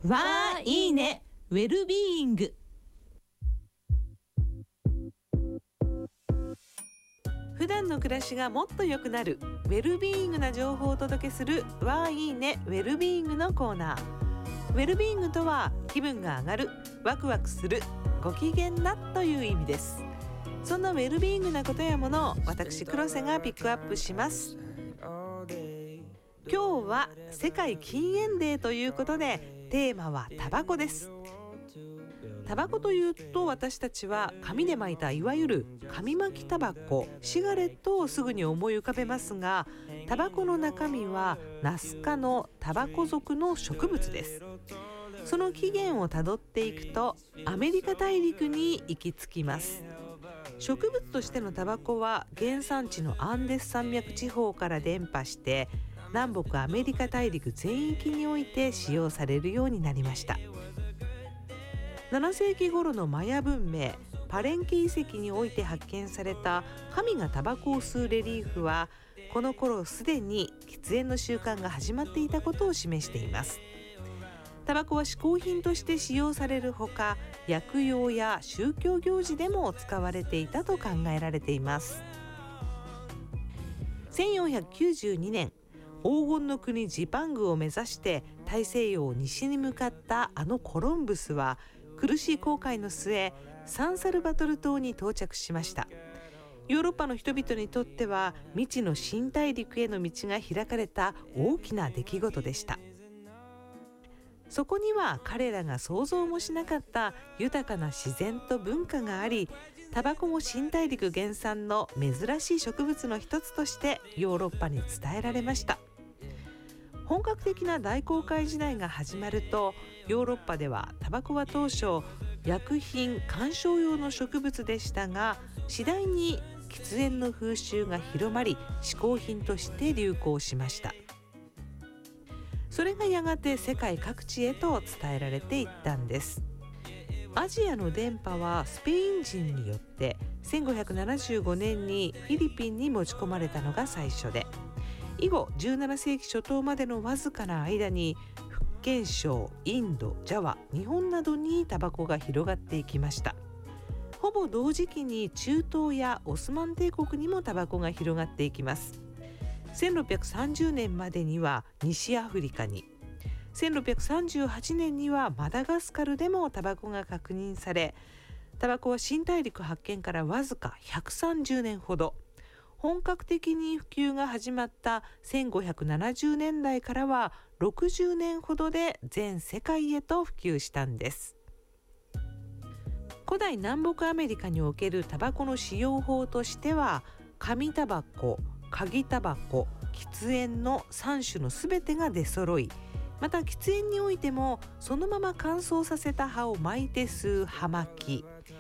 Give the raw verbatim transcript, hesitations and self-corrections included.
わーいいねウェルビーイング。 普段の暮らしがもっと良くなるウェルビーイングな情報をお届けするわーいいねウェルビーイングのコーナー。ウェルビーイングとは気分が上がる、ワクワクする、ご機嫌なという意味です。そんなウェルビーイングなことやものを私黒瀬がピックアップします。今日は世界禁煙デーということでテーマはタバコです。タバコというと私たちは紙で巻いたいわゆる紙巻きタバコ、シガレットをすぐに思い浮かべますが、タバコの中身はナス科のタバコ属の植物です。その起源をたどっていくとアメリカ大陸に行き着きます。植物としてのタバコは原産地のアンデス山脈地方から伝播して南北アメリカ大陸全域において使用されるようになりました。なな世紀頃のマヤ文明パレンケ遺跡において発見された神がタバコを吸うレリーフはこの頃すでに喫煙の習慣が始まっていたことを示しています。タバコは嗜好品として使用されるほか、薬用や宗教行事でも使われていたと考えられています。せんよんひゃくきゅうじゅうにねん、黄金の国ジパングを目指して大西洋を西に向かったあのコロンブスは苦しい航海の末サンサルバトル島に到着しました。ヨーロッパの人々にとっては未知の新大陸への道が開かれた大きな出来事でした。そこには彼らが想像もしなかった豊かな自然と文化があり、タバコも新大陸原産の珍しい植物の一つとしてヨーロッパに伝えられました。本格的な大航海時代が始まるとヨーロッパではタバコは当初薬品鑑賞用の植物でしたが、次第に喫煙の風習が広まり嗜好品として流行しました。それがやがて世界各地へと伝えられていったんです。アジアの伝播はスペイン人によってせんごひゃくななじゅうごねんにフィリピンに持ち込まれたのが最初で、以後じゅうなな世紀初頭までのわずかな間に福建省、インド、ジャワ、日本などにタバコが広がっていきました。ほぼ同時期に中東やオスマン帝国にもタバコが広がっていきます。せんろっぴゃくさんじゅうねんまでには西アフリカに、せんろっぴゃくさんじゅうはちねんにはマダガスカルでもタバコが確認され、タバコは新大陸発見からわずかひゃくさんじゅうねんほど、本格的に普及が始まったせんごひゃくななじゅうねんだいからはろくじゅうねんほどで全世界へと普及したんです。古代南北アメリカにおけるタバコの使用法としては、紙タバコ、鍵タバコ、喫煙のさん種のすべてが出揃い、また喫煙においてもそのまま乾燥させた葉を巻いて吸う葉巻、